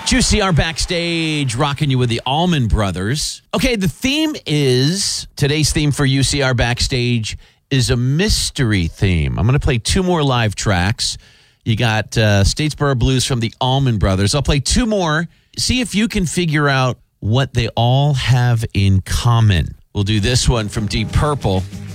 UCR Backstage, rocking you with the Allman Brothers. Okay, today's theme for UCR Backstage is a mystery theme. I'm going to play two more live tracks. You got Statesboro Blues from the Allman Brothers. I'll play two more. See if you can figure out what they all have in common. We'll do this one from Deep Purple.